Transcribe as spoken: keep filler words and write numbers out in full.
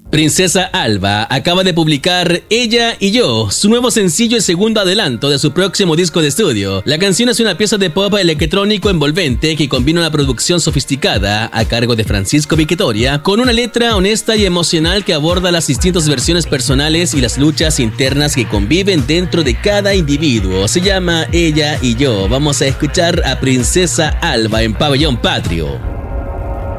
Princesa Alba acaba de publicar Ella y Yo, su nuevo sencillo y segundo adelanto de su próximo disco de estudio. La canción es una pieza de pop electrónico envolvente que combina una producción sofisticada a cargo de Francisco Viquetoria con una letra honesta y emocional que aborda las distintas versiones personales y las luchas internas que conviven dentro de cada individuo. Se llama Ella y Yo. Vamos a escuchar a Princesa Alba en Pabellón Patrio.